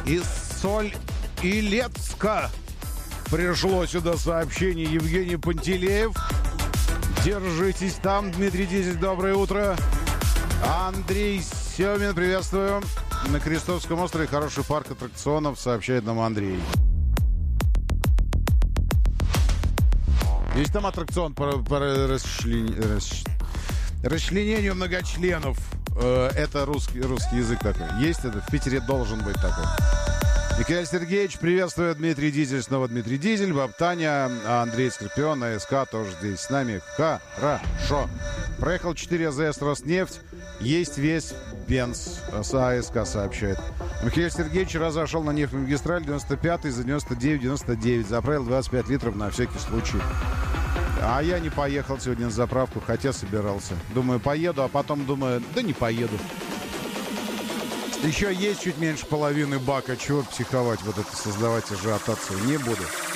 из Соль-Илецка пришло сюда сообщение. Евгений Пантелеев. Держитесь там. Дмитрий Дизель, доброе утро. Андрей Семин, приветствую. На Крестовском острове хороший парк аттракционов, сообщает нам Андрей. Есть там аттракцион по расчленению многочленов. Это русский язык такой. Есть это? В Питере должен быть такой. Михаил Сергеевич, приветствую. Дмитрий Дизель, снова Дмитрий Дизель. Баб Таня, Андрей Скорпион, АСК тоже здесь с нами. Хорошо. Проехал 4 АЗС Роснефть. Есть весь бенз. АСК сообщает. Михаил Сергеевич разошел на нефтемагистраль 95-й за 99,99. Заправил 25 литров на всякий случай. А я не поехал сегодня на заправку, хотя собирался. Думаю, поеду, а потом думаю, да не поеду. Еще есть чуть меньше половины бака. Чего психовать, вот это создавать ажиотацию не буду.